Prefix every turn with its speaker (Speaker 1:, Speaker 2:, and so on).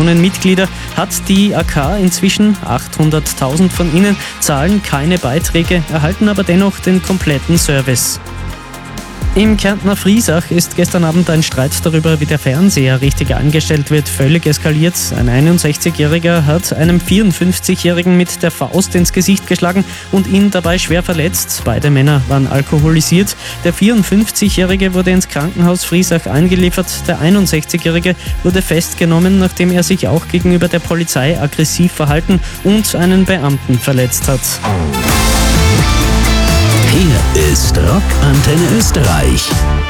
Speaker 1: Millionen Mitglieder hat die AK. Inzwischen 800.000 von ihnen zahlen keine Beiträge, erhalten aber dennoch den kompletten Service. Im Kärntner Friesach ist gestern Abend ein Streit darüber, wie der Fernseher richtig eingestellt wird, völlig eskaliert. Ein 61-Jähriger hat einem 54-Jährigen mit der Faust ins Gesicht geschlagen und ihn dabei schwer verletzt. Beide Männer waren alkoholisiert. Der 54-Jährige wurde ins Krankenhaus Friesach eingeliefert. Der 61-Jährige wurde festgenommen, nachdem er sich auch gegenüber der Polizei aggressiv verhalten und einen Beamten verletzt hat.
Speaker 2: Hier ist Rock Antenne Österreich.